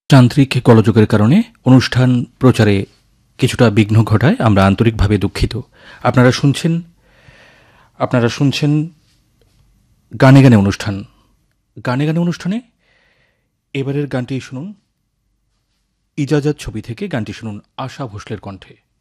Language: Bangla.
যান্ত্রিক গোলযোগের কারণে অনুষ্ঠান প্রচারে কিছুটা বিঘ্ন ঘটায় আমরা আন্তরিকভাবে দুঃখিত। আপনারা শুনছেন গানে গানে অনুষ্ঠান। গানে গানে অনুষ্ঠানে এবারের গানটি শুনুন, ইজাজত ছবি থেকে গানটি শুনুন আশা ভোসলের কণ্ঠে।